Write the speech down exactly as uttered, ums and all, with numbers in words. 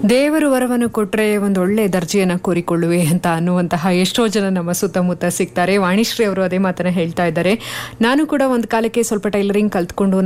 ದೇವರು ವರವನ್ನು ಕೊಟ್ರೆ ಒಂದು ಒಳ್ಳೆ ದರ್ಜೆಯನ್ನು ಕೋರಿಕೊಳ್ಳುವೆ ಅಂತ ಅನ್ನುವಂತಹ ಎಷ್ಟೋ ಜನ ನಮ್ಮ ಸುತ್ತಮುತ್ತ ಸಿಗ್ತಾರೆ. ವಾಣಿಶ್ರೀ ಅವರು ಅದೇ ಮಾತನ್ನ ಹೇಳ್ತಾ ಇದ್ದಾರೆ. ನಾನು ಕೂಡ ಒಂದು ಕಾಲಕ್ಕೆ ಸ್ವಲ್ಪ ಟೈಲರಿಂಗ್ ಕಲ್ತ್ಕೊಂಡು